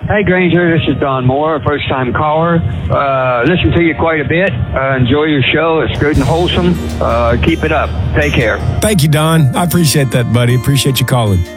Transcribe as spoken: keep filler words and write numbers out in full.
Hey, Granger, this is Don Moore, first-time caller. Uh, listen to you quite a bit. Uh, enjoy your show. It's good and wholesome. Uh, keep it up. Take care. Thank you, Don. I appreciate that, buddy. Appreciate you calling.